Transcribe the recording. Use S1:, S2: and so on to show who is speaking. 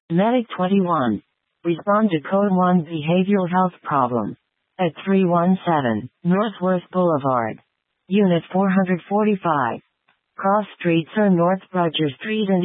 S1: Medic 21. Respond to Code 1 behavioral health problem. At 317 Northworth Boulevard. Unit 445. Cross streets are North Roger Street and